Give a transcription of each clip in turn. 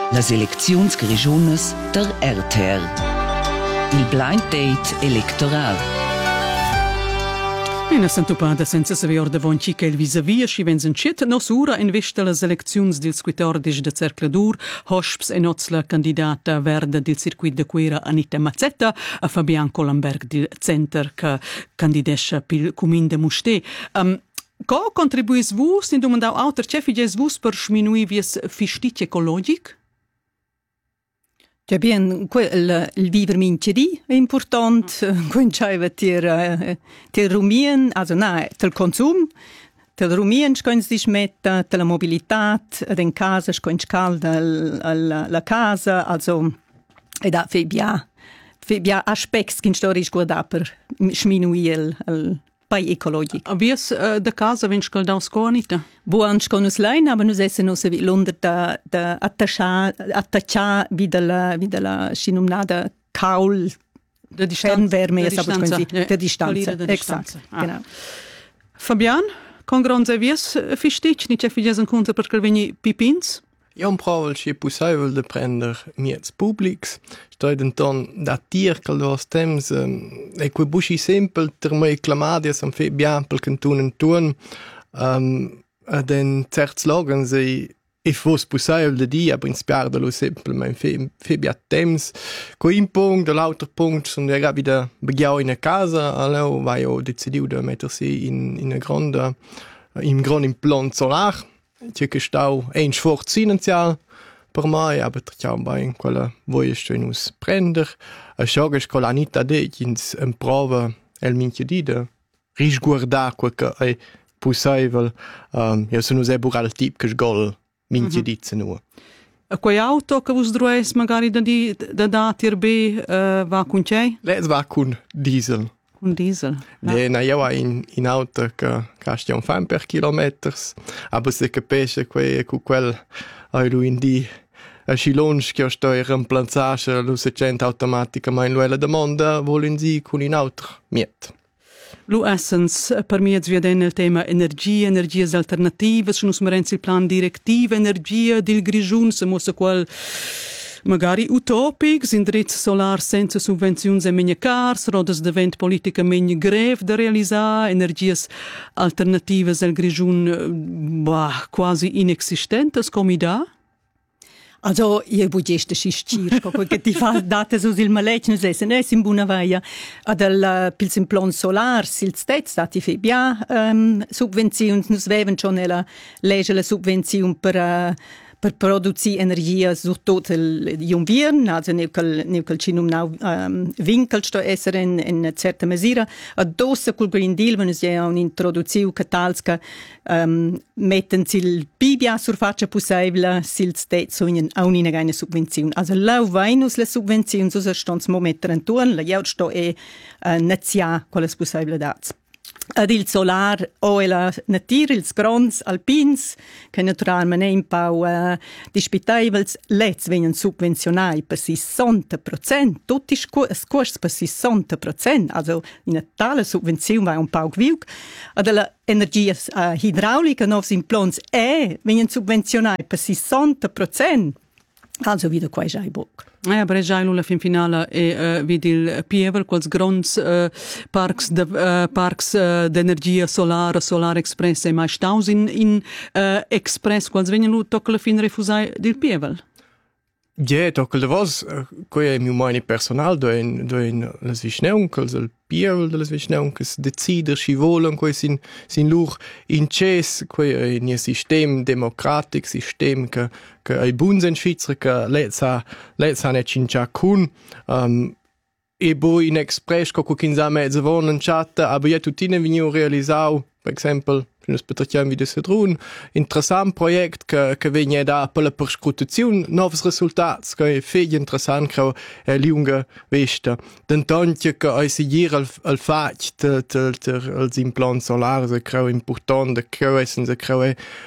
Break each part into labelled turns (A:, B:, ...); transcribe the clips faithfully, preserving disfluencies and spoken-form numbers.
A: Las elecziuns grischunnas der R T R. Il blind date electoral.
B: Una santupada senza saver da vonci che il vis-a-vis si venzen cit nos ura in vista las elecziuns dil quattordici de cercle dur, hosps e noz la candidata verda del circuit de quera Anita Mazzetta a Fabian Collenberg del Center che candidesce pil cumin de Musté. Um, Co contribuis vus, ni domandau auter, ce figes vus per sminui vies fistic ecologic?
C: Ja bien, il, il vivere minceri è importante, coinciava ter ter rumien, also na, ter consum, ter rumien scoins dis metta, ter la mobilitat, ad en casa scoins calda la, la casa, also ed a febia, febia aspects che storisch guarda per sminuir il pai ecologic.
B: Vies uh, de casa wenn scaldau sconita?
C: Buon sconus lein, aber nus essen nus vi lunder da da attaccia attaccia vida la vida la sinumnada kaul
B: de
C: Fernwärme,
B: de distanza,
C: ja, der Distanz. Exakt.
B: Ah.
C: Genau.
B: Fabian, con gronze vies fistic, ni ce figes en conto per veni pipins?
D: Io provo che possibile de prender miets publics, sto denton da tir che los temps e quei busci simple ter mai clamadi sam fe bien pel cantun en turn um, den certs logan se e fos possibile de dia principiar de lo simple mein fe fe bien temps co in punct de l'altro punct son era wieder begiau in a casa allo vai o decidiu de mettersi in in a grande in grand implant solar. C'è che stau ein sforzo inizial per mai, aber tracciamo bei quella voie stönus prender. A scioghes con l'anita de ins en prova el minche dida risguardar quel che è possibile. Um, io sono se bural tip che sgol minche dice nu.
B: A quei auto che vos drues magari da di da datir be uh, va con c'è?
D: Let's va con diesel.
B: Un diesel.
D: Ja, na io in in auto che casti un fan per chilometers, aber se capisce que cu quel ai lui in di a chilonge che sto in remplaçage lo seicento automaticamente lo la domanda volen si con in auto miet.
B: Lu essens per mi zvia den il tema energia, energias alternative, sono smerenzi il plan direttiva energia del grigiun, se mossa qual magari utopics, in dritz solar senza subvenzioni e meni cars, rodas de vent politica meni greve da realizzare, energias alternativas del grigiun bah, quasi inexistentes, come da?
C: Also, io budgesta sciscir, che ti fa date sus il malec, nus essen es in buna vaia, ad al pil simplon solar, sil stets, dati fe bia um, subvenzions, nus veven schon ela legge la subvenzion per uh, per produzir energia su tot il junviern, also neu cal neu cal cinum nau um, winkel sto esser in in certa misura, ad dossa col Green Deal wenn es ja un introduziu catalska um, metten sil bibia sur faccia possibile sil state so in a unina gaine subvenzion. Also lau vainus la subvenzion so stons mo metter en turn, la jaut sto e uh, nazia quales possibile dats. Ad il solar o la natura, ils grons alpins, che naturalmente in pau uh, dispitaivels, lets vengono subvencionai per sessanta procent, tutti scorsi per sessanta procent, also in tale subvenzione va un pau gviug. Ad la energia uh, idraulica, novs implants, e vengono subvencionai per sessanta procent, also wieder quai giai boc.
B: Ja, aber già la fin finale e uh, vidi il Pievel, quals grons uh, parks de uh, parks uh, d'energia solare, Solar Express e mai staus in in uh, Express, quals vengono tocca la fin refusai del Pievel.
D: Ja, tocca le vos, quei è mio mani personal, do in do in las vischneunkels, il Pievel de las vischneunkels decider si volen quei sin sin lur in ces, quei è in un sistem democratic, sistem che che ai buns in Svizzera che letsa letsa ne cincia kun um, e bo in express co kin sa mezza vonen chatta, aber ja tutine vigno realisau, per esempio Nos petreciam video se drun, interessant projekt che che vegna da per la perscrutazione novs resultats che è fegli interessant che è lunga vesta. D'antontia che ai seguir al al fac de de de als implant solar se creo important che essen se creo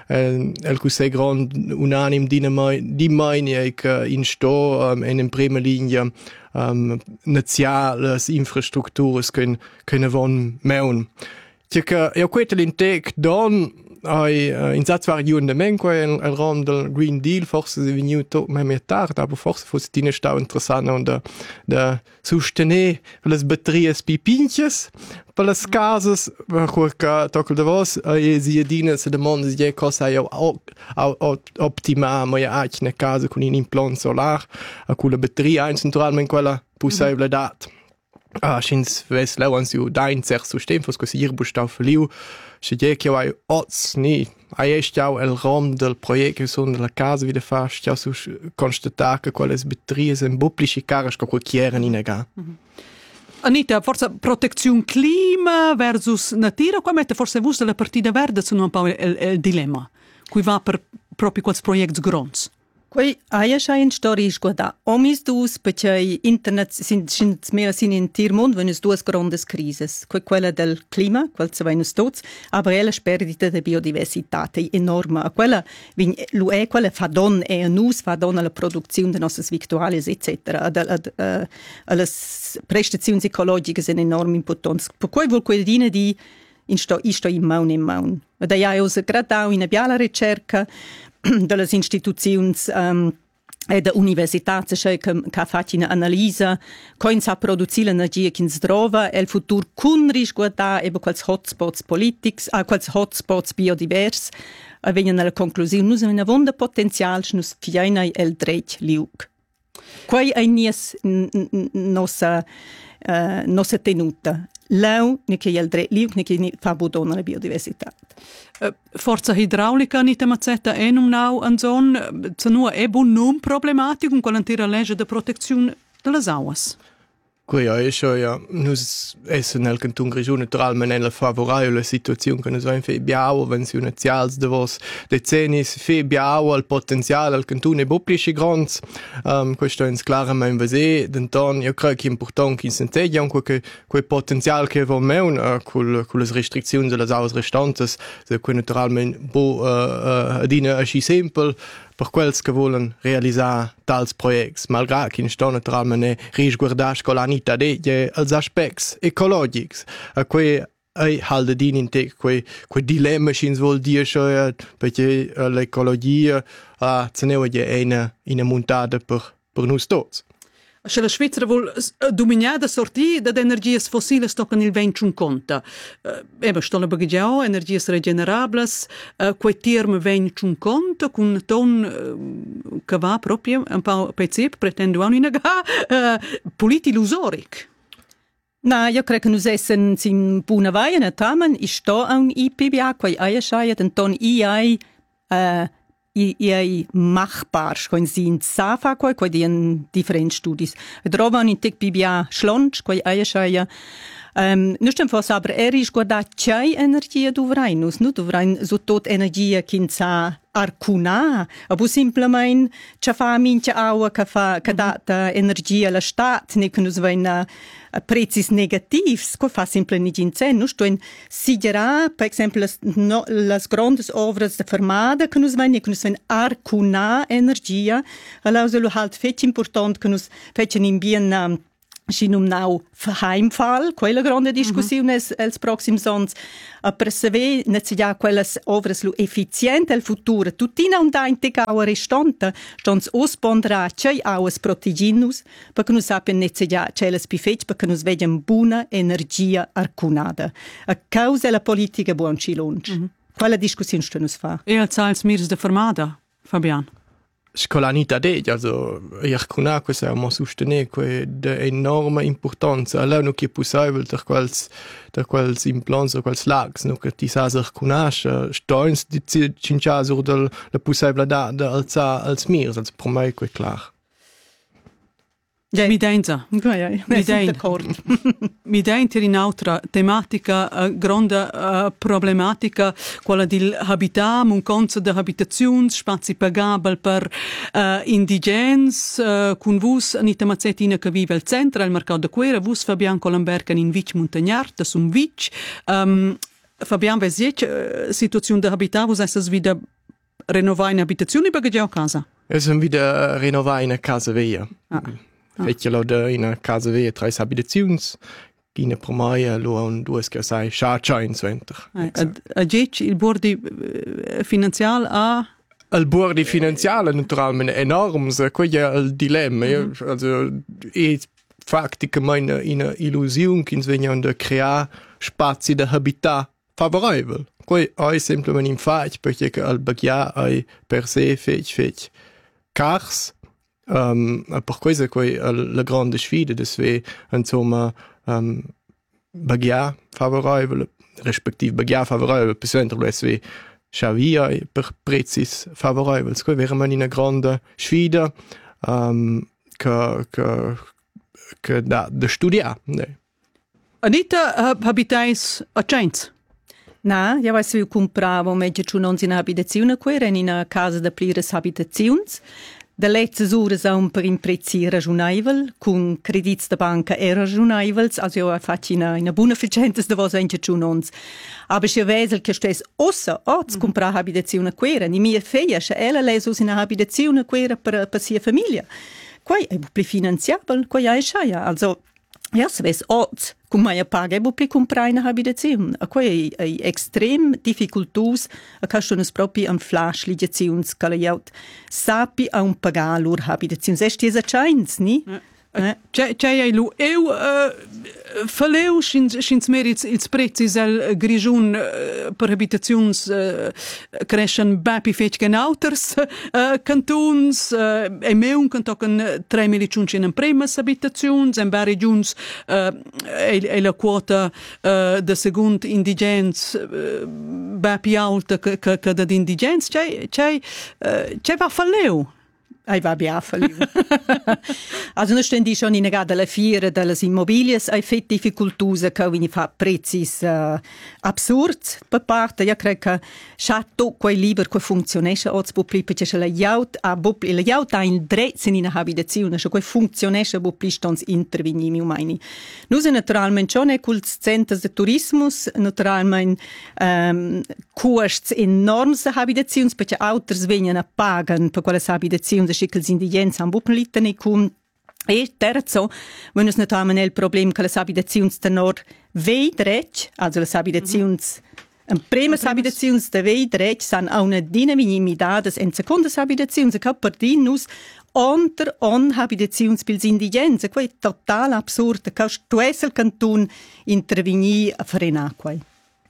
D: el cusei grand unanim dinamai di mine che in sto um, in prima linea um, naziales infrastrukturas können können von meun. Che io quetel in tec don hai uh, in Satz war giun de men quai el, el rom del Green Deal forse se vegniu tot mai mehr tard, aber forse fosse tine stau interessant und da da sostener les batterias pipinches per las casas, perché tocca de vos e si dina se de monde je cosa io optima ma ja ach na casa con un implant solar a quella batteria in centralmente quella possibile dat. Ah, schins ves lewans ju dain cer sustem fos così ir bustau feliu. Se je che ai ots ni. Ai estau el rom del project son della casa wieder fast ja su constatar che quelles batteries en buplici caras co qualquiera in ga.
B: Anita, forse protezione clima versus natura, qua mette forse vus della partita verde sono un po' il, il dilemma, cui va per proprio quels projects grons.
C: Quei aia schai in storis guarda, omis dus, perché internet sind sind mehr sin in Tirmond, wenn es duas grandes crises, quei quella del clima, quel se vain tots, aber ella perdita de biodiversità è enorme, a quella vin lu è quella fa don e a nus fa don alla produzione de nossas victualias et cetera. Ad ad uh, alle prestazioni ecologiche sono enorme importanti. Per cui vol quel dine di in sto in sto in maun in maun. Da ja usa gradau in abbiala ricerca delle istituzioni um, e da università c'è che che fa una analisi come sa produrre l'energia che si trova e il futuro con riguarda e quels hotspots politics a quels hotspots biodivers e vengono alla conclusione noi abbiamo un buon potenziale noi fiaina il dret liuk quai è nies nostra uh, nostra tenuta lau ne che il dret liuk ne che fa budona la biodiversità.
B: Uh, forza idraulica ni temazetta è un nau anzon se no è buon non problematico con quell'intera legge di protezione delle auas.
D: Qui è schon ja nus essen nel canton Grigiun naturalmente nella favorevole situazione che nus avem fe biau wenn si unzials de vos decennis fe biau al potenziale al canton e boplisci grons um, questo è claramente vese denton io credo che è importante che senteggia anche che quel potenziale che va meun uh, con con le restrizioni delle auas restantes se que naturalmente bo uh, uh, adina asci semple per quels che volen realizzare tals projects, malgrado che in sto naturalmente risguardasch con l'anita de als aspects ecologics, a quei ai halde din in te quei quei dilemma schins vol dir scho perché l'ecologia a ceneu je una in montata per per nus tots.
B: Se la Svizzera vuol dominare da sortire da energie fossili toccano il ventun conta. Uh, Eba sto la bagaggiao, energie regenerabili, uh, quei termi ventun conta, con un ton uh, che va proprio un po' pezzip, pretendo a una ga, uh, politi illusoric.
C: Na, io credo che noi essen in buona vaia, na tamen, I sto a un I P B A, quei aia schaia, den ton I ai, uh, I I machbar, quei sin safa, quei quei dien different studis. Drova un tek P B A schlonch, quei aia schaia. Um, nu stem fos aber er is guarda c'hai energia duvrain, nus nu duvrain so tot energia kin sa arcuna, abu simplement c'ha fa mincha aua ca fa ca data energia la stat, ne che nus vain uh, prezis negativs, co fa simplement in cen, nus stoin sigera, per exempel las, no, las grandes ovras de fermada che nus vain, ne che nus vain arcuna energia, allow se lo halt fetch important che nus fetchen in bien um, Schi num nau Heimfall, quella grande discussione mm-hmm. els proxims ans, a per se ve necessità quelles ovras lu efficiente al futuro, tutina un da integaua restante, stons ospondra c'ei auas proteginus, perché nus sappiam necessità c'elles pifetch, perché nus vediam buona energia arcunada. A causa la politica buon ci lunch. Mm-hmm. Quella discussione sto nus fa.
B: E als als mirs de fermada, Fabian?
D: Scolanita de, also ich kann questa mo sostenere que de enorme importanza, alla no che possibile der quals der quals implants o quals lags, no che ti sa sich conosce, stoins di cincha sur del la possibile da da alza als mir, als pro mai que klar.
B: Ja, mi denza.
C: Ja, ja,
B: mi denza. Mi denza in un'altra tematica, uh, grande uh, problematica, quella dell'habitat, un conto di abitazioni, spazi pagabili per uh, indigens, uh, con vus, anita mazzettina che vive al centro, al mercato de Quera, vus Fabian Colamberca in Vic Montagnard, sun Vic. Um, Fabian, vesiet, uh, situazione di habitat, vus essas wieder renovare in abitazioni, perché a casa?
D: Es wieder renovare in casa via.
B: Ah.
D: Vecchia lauda in a casa vea tre abitaziuns China promaia lo un duas che sai sciaccia in center.
B: A Gec il bordi finanzial a
D: Il bordi finanziale naturalmente enorm, so quello è il dilemma. Mm-hmm. Also, è praticamente una illusione che vengono da creare spazi di habitat favorevoli. Quello è semplicemente in fatto perché il bagia è per sé fece fece cars. Um, per questo è la grande sfida, desve insomma um, bagia favorevole, respektive bagia favorevole, per esempio desve Xavia per prezzi favorevoli. Questo è veramente una grande sfida um, che, che, che da, da studiare. Ne.
B: Anita, uh, habitais a Chains?
C: No, io avevo comprato meglio che non in abitazione qui, era in una casa da plires abitazioni. De letzte ore sono per un prezzo ragionevole, con crediti da banca e ragionevoli, also io faccio una, una buona efficienza da cosa anche ci non. Aber se vesel che stes ossa oz comprare abitazione qui, ni mia figlia, se ella leso in abitazione qui per per sua famiglia. Qua è più finanziabile, qua è scia, also ja, se ves oz, cum mai paga, è più comprare una abitazione. A qua è, è extrem difficoltus, a castones proprio un flash ligazions, che la jaut sapi a un pagare lor abitazione. È stesa chains, ni?
B: C'è c'è lu eu faleu schins schins merits ils prezis al grigiun per habitazions crescen bapi fech gen auters cantons e meun cantocan tre miliciuns in primas habitazions en vari giuns e la quota de secund indigens bapi alta che che da indigens c'è c'è c'è va faleu. Ai va bien falliu. Also noi stendi schon in gara della fiera delle immobilies, ai fet difficoltuse che vini fa prezis uh, absurd per parte, ja crec che schatto quei liber che funzionesce oz bupli perché se la jaut a bupli la jaut ha il dretto in una abitazione, se quei funzionesce bupli stons intervenimi umani. Nus naturalmente schon e cul centers de tourismus, naturalmente um, costs enorms de habitazions perché auters vengono a pagan per quelle abitazioni schickel indigens am Buppenlitten cum. E terzo, wenn es naturalmente il problem che le abitazions de nord vei drech, also le abitazions en primas abitazions de vei drech san a una dinamimidades en secondas abitazions che per dinus onter on habitazions pils indigens, e quei total absurd, che stuesel cantun interveni a frenar quei.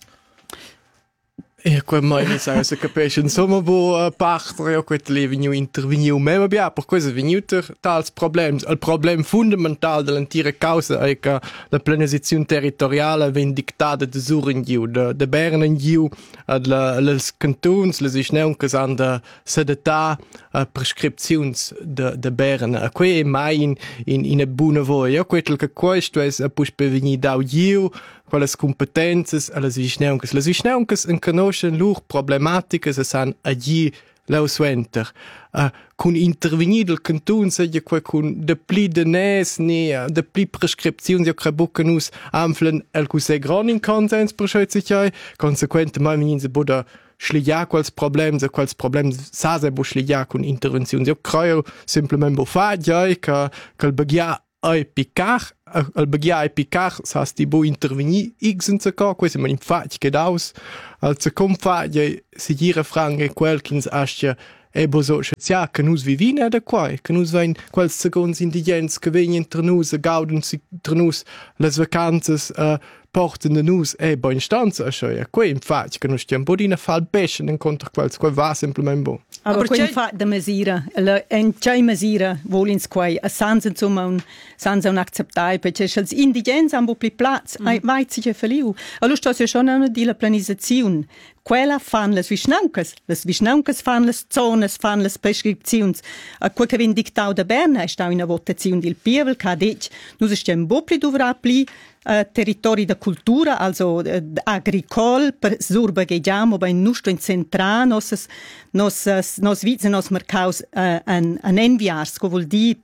D: E qua mai sai se capisci insomma bo parte o quet levigno interveniu me va bia per cosa venuter tals problems il problem fundamental dell'intera causa è che la pianificazione territoriale vien dictata de Suringiu de de Bernengiu ad la les cantons les isneun che san de sedeta prescriptions de de Bern a que mai in in in a buona voia quetel che questo è a pus peveni da giu quelles competences alles visneunkes les visneunkes en conoscen lur problematiche san agi laus winter uh, kun intervenir del canton se je qua kun de pli de nes ne de pli prescriptions jo krabukenus amflen el cuse gran in consens per sich consequent mal min se boda schligia quals problem se quals problem sa se bo schligia kun interventions jo creo simplement bo fa ja ka kal bagia ai picar al bagia ai picar sa sti bo intervenir x in ca questo man infatti che daus als com fa je si gira frange quelkins ascia e bo so sia che nus vivine da qua che nus vain quals seconds indigens che vegn inter nus gauden si inter nus les vacanzas uh, porten de nus e bo instanza a scho ja qua infatti che nus stiam bodina fal beschen in contra quals qua va simplement bo.
C: Aber quei fa de mesira, la en chai mesira volins quei a sans insomma un sans un acceptai perché els indigens am pli plats, ai mai sich verliu. Allo sto ja schon una di la planificazione. Quella fan les visnauncas, les visnauncas fan les zones, fan les prescriptions. A quel che vien dictau da Berna è stau in a votazione del Pievel, ca dec, nus stiam bopli dovra pli Uh, territori da cultura, also uh, agricol, per surbagheggiamo, bei nusto in centra, nos, nos, nos vize, nos mercaus uh, an, an enviars, co vuol di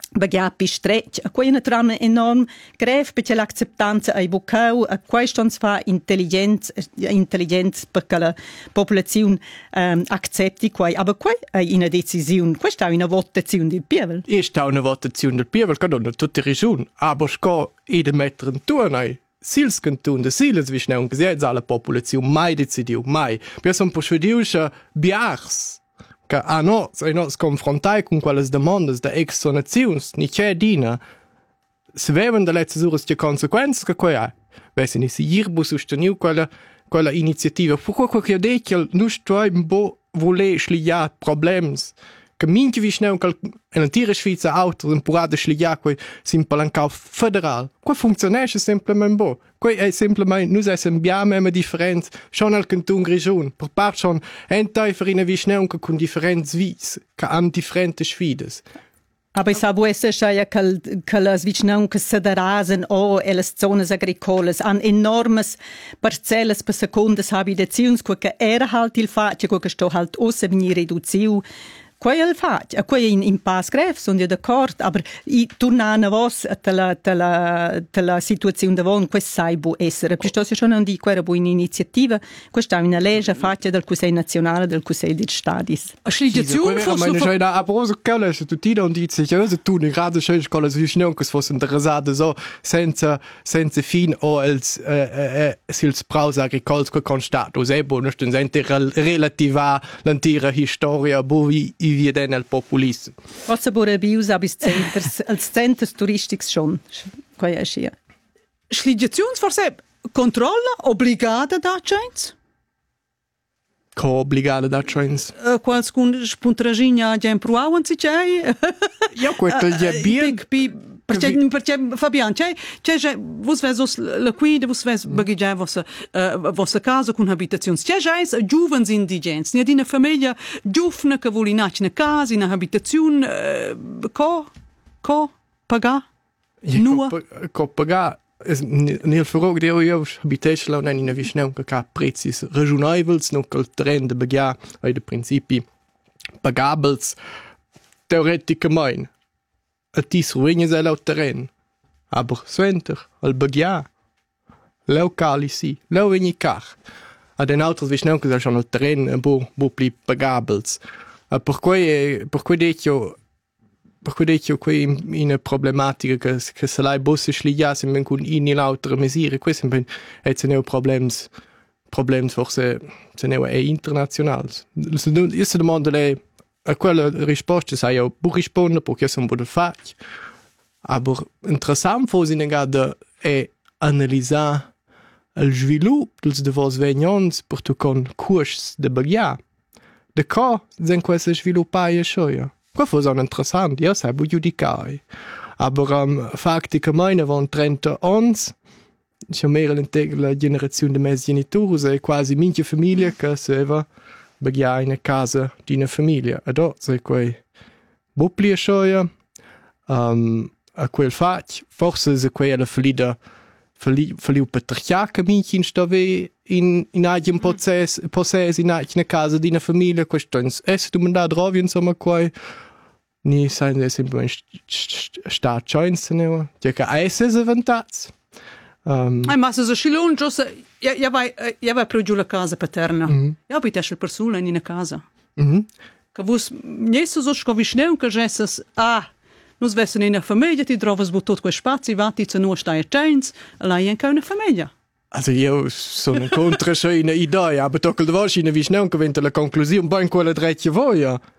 C: baghiapi stretch, a quei una trama enorm greve perché l'acceptanza ai bucau, a quei stons fa intelligenza, intelligenza perché la popolazione um, accepti quei, aber quei è una decisione, questa è una votazione del Pievel.
D: È sta una votazione del Pievel, che non è tutta regione, aber sco e de mettere in turno, sils cantun de siles vi schnau, che si è la popolazione mai decidiu, mai. Per son posvediu che biars, che a nos, a nos confrontai con quelle domande de exonazions, ni c'è dina, se veven de letzte ures die consequenze che quei è, vesi ni si irbu sosteniu quella, quella iniziativa. Fu quel che io dico, nus tuoi un po' vole schligliar problems, che minche vi schnau, che in tira Schweizer auto, un purade schligliar, quei sin palancau federal. Quei funzionesce semplicemente bo. Quei è semplicemente, nus essen biame differenz, schon al canton Grigion, per part schon entai farina vi schnau, che con differenz vis, che han differente sfides.
C: Aber sa bu essa schaia che che las vicinaunche sedarasen o e las zonas agricolas han enormes parcelles per secondas habitazions, che era halt il fatto, che sto halt ossa veni riduziu. Quei è il fatto, a quei in, in pas greve, sono io d'accordo, aber i tornano a vos della, della, della situazione da von, questo sai può essere. Piuttosto io non dico era buona iniziativa, questa è una legge fatta dal Consiglio nazionale, dal Consiglio dei Stati.
B: A sligazione
D: forse... Ma non è a prosa che se tutti non dicono che io tu ne grado c'è scuola vicino che fosse interessata so senza senza fin o els eh, eh, sils praus agricols che constato se buono sto sente relativa l'antica storia bovi wie denn el populismo.
C: Forse pure bius abis centers, als centers turistics schon. Quai è schia.
B: Sligazione forse controlla obbligata da gens?
D: Co obbligata da gens?
B: Uh, qualcun spuntragina già impruavan si c'è?
D: Ja, questo è bien.
B: Perché, perché Fabian, c'è, c'è, vos ves la guida, vos ves bagaggiare vostra, uh, vostra casa con abitazioni. C'è già giovani indigenti, ne di una famiglia giovane che vuole nascere in casa, in abitazione, uh, co, co, pagà, nua.
D: Co pagà, nel farò che io abitesce là, non è vicino che ha prezzi ragionevoli, non che il terreno da bagà, ai da principi pagabili, teoreticamente. A tis ruïnes è lau terren, aber suenter, al bagia, lau cali si, lau vegni car. Ad en altres vichnau che schon al terren bo bo pli pagabels. A per quei per quei decio per quei decio quei in problematica che che se lai bosse schligia sem ben con in lautere mesire, quei sem ben et se neu problems problems forse se neu è internazionals. Se nu is de mondo le a quella risposta sai io può rispondere perché sono un po' facile, aber interessant fosse in grado è analizzare il sviluppo dei vostri vegnons per tu con corsi di baglia. De co sind queste sviluppare scioia. Qua fosse interessant, io sai, può giudicare. Aber um, fakticamente von trenta anni, c'è mehr la generazione di miei genitori, è quasi minchia famiglia che aveva baghiare in casa di una famiglia. Ed ho, se quei buppli a scioia, um, a quel fatto, forse se quei la falida falliu patriarca minchi in stave in in agem posses posses in una casa di una famiglia, questo è tu mandato drovi insomma quei ni sai semplicemente sta chance ne che che è se vantaggio. Um,
B: Ai ma se schilon giusto ja ja vai ja vai pro giù la casa paterna. Mm-hmm. Ja abitaš persona in una casa.
D: Mhm.
B: Che vos nieso so scovisneu che jesses ah nus vessen in una famiglia ti trovas bu tot quei spazi vati zu nur stai chains lei in keine famiglia.
D: Also io sono contro c'è una idea, aber tocca il vostro in vicino che vente la conclusione poi in quella drecchia voi.